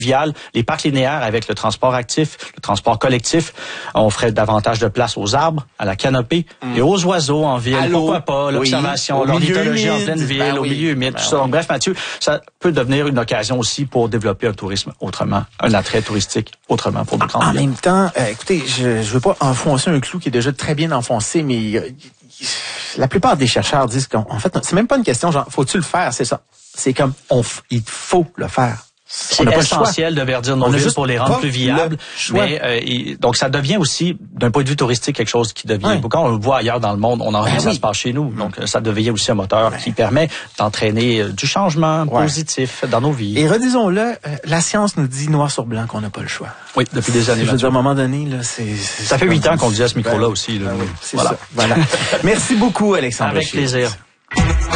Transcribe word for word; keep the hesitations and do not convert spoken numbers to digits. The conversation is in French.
fluvial, les parcs linéaires avec le transport actif, le transport collectif. On ferait davantage de place aux arbres, à la canopée mm. et aux oiseaux en ville. Allô? Pourquoi pas? L'observation, oui. l'ornithologie en pleine ville, ben au oui. milieu humide, ben tout oui. ça. Donc, bref, Mathieu, ça peut devenir une occasion aussi pour développer un tourisme autrement, un attrait touristique autrement pour nos grandes En villes. même temps, euh, écoutez, je, je veux pas enfoncer un clou qui est déjà très bien enfoncé, mais euh, la plupart des chercheurs disent qu'en fait, c'est même pas une question genre, faut-tu le faire, c'est ça. C'est comme, on, il faut le faire. C'est essentiel de verdir nos villes pour les rendre plus viables. Mais euh, et, donc ça devient aussi, d'un point de vue touristique, quelque chose qui devient. Oui. Quand on le voit ailleurs dans le monde, on en revient, ben ça oui. se passe chez nous. Donc ça devient aussi un moteur ben. qui permet d'entraîner du changement ouais. positif dans nos vies. Et redisons-le, euh, la science nous dit noir sur blanc qu'on n'a pas le choix. Oui, depuis des années. Je veux dire, à un moment donné, là, c'est. Ça fait huit ans qu'on le dit à ce micro-là ben, aussi. Là. Ben oui, c'est voilà. ça. Voilà. Merci beaucoup, Alexandre. Avec Chier. plaisir.